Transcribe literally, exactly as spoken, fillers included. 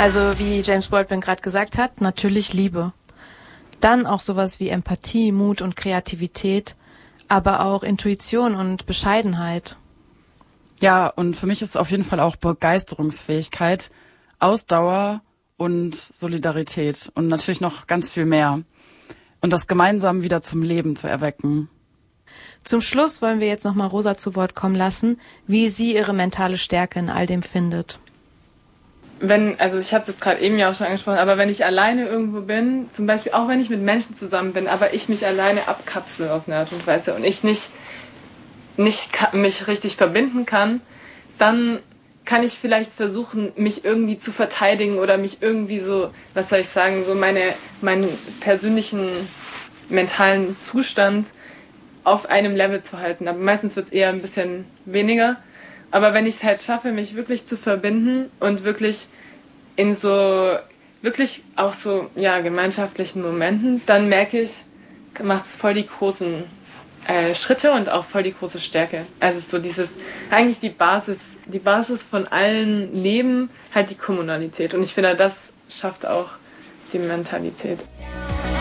Also wie James Baldwin gerade gesagt hat, natürlich Liebe. Dann auch sowas wie Empathie, Mut und Kreativität, aber auch Intuition und Bescheidenheit. Ja, und für mich ist es auf jeden Fall auch Begeisterungsfähigkeit, Ausdauer und Solidarität und natürlich noch ganz viel mehr. Und das gemeinsam wieder zum Leben zu erwecken. Zum Schluss wollen wir jetzt nochmal Rosa zu Wort kommen lassen, wie sie ihre mentale Stärke in all dem findet. Wenn, also ich habe das gerade eben ja auch schon angesprochen, aber wenn ich alleine irgendwo bin, zum Beispiel auch wenn ich mit Menschen zusammen bin, aber ich mich alleine abkapsel auf eine Art und Weise und ich nicht, nicht mich richtig verbinden kann, dann kann ich vielleicht versuchen, mich irgendwie zu verteidigen oder mich irgendwie so, was soll ich sagen, so meine, meinen persönlichen mentalen Zustand auf einem Level zu halten. Aber meistens wird es eher ein bisschen weniger. Aber wenn ich es halt schaffe, mich wirklich zu verbinden und wirklich in so, wirklich auch so, ja, gemeinschaftlichen Momenten, dann merke ich, macht es voll die großen äh, Schritte und auch voll die große Stärke. Also so dieses, eigentlich die Basis, die Basis von allen Leben, halt die Kommunalität. Und ich finde, das schafft auch die Mentalität.